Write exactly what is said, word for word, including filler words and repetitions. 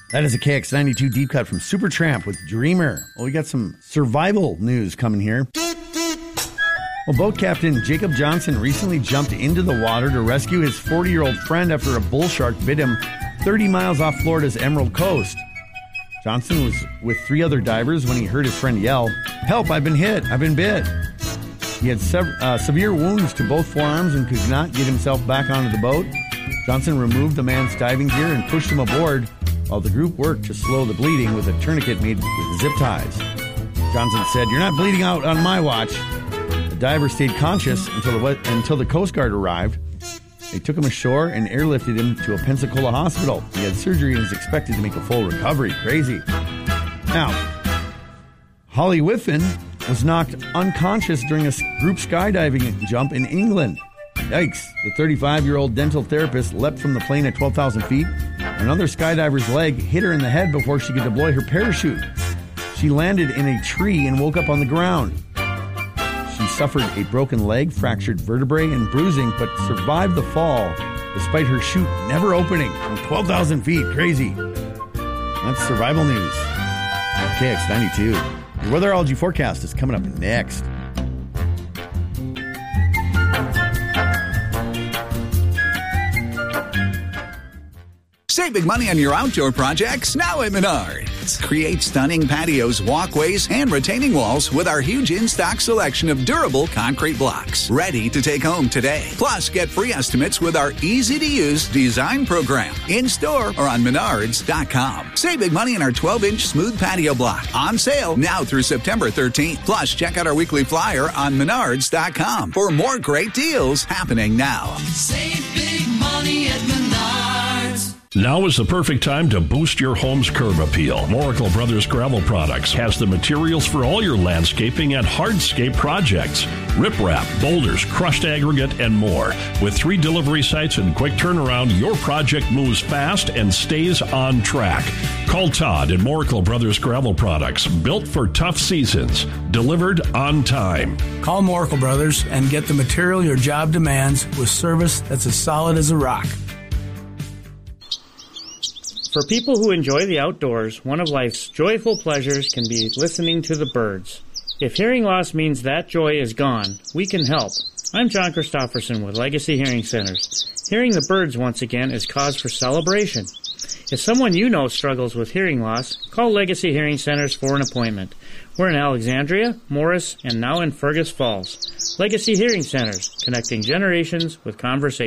That is a K X ninety-two deep cut from Supertramp with Dreamer. Well, we got some survival news coming here. Well, boat captain Jacob Johnson recently jumped into the water to rescue his forty-year-old friend after a bull shark bit him thirty miles off Florida's Emerald Coast. Johnson was with three other divers when he heard his friend yell, "Help, I've been hit, I've been bit." He had sev- uh, severe wounds to both forearms and could not get himself back onto the boat. Johnson removed the man's diving gear and pushed him aboard, while the group worked to slow the bleeding with a tourniquet made with zip ties. Johnson said, "You're not bleeding out on my watch." The diver stayed conscious until the, until the Coast Guard arrived. They took him ashore and airlifted him to a Pensacola hospital. He had surgery and is expected to make a full recovery. Crazy. Now, Holly Whiffen was knocked unconscious during a group skydiving jump in England. Yikes. The thirty-five-year-old dental therapist leapt from the plane at twelve thousand feet. Another skydiver's leg hit her in the head before she could deploy her parachute. She landed in a tree and woke up on the ground. She suffered a broken leg, fractured vertebrae, and bruising, but survived the fall despite her chute never opening from twelve thousand feet. Crazy. That's survival news. K X ninety-two. Your weatherology forecast is coming up next. Save big money on your outdoor projects now at Menards. Create stunning patios, walkways, and retaining walls with our huge in-stock selection of durable concrete blocks. Ready to take home today. Plus, get free estimates with our easy-to-use design program. In-store or on menards dot com. Save big money on our twelve-inch smooth patio block. On sale now through September thirteenth. Plus, check out our weekly flyer on menards dot com for more great deals happening now. Save big money at Menards. Now is the perfect time to boost your home's curb appeal. Moracle Brothers Gravel Products has the materials for all your landscaping and hardscape projects. Riprap, boulders, crushed aggregate, and more. With three delivery sites and quick turnaround, your project moves fast and stays on track. Call Todd at Moracle Brothers Gravel Products, built for tough seasons, delivered on time. Call Moracle Brothers and get the material your job demands with service that's as solid as a rock. For people who enjoy the outdoors, one of life's joyful pleasures can be listening to the birds. If hearing loss means that joy is gone, we can help. I'm John Christofferson with Legacy Hearing Centers. Hearing the birds once again is cause for celebration. If someone you know struggles with hearing loss, call Legacy Hearing Centers for an appointment. We're in Alexandria, Morris, and now in Fergus Falls. Legacy Hearing Centers, connecting generations with conversation.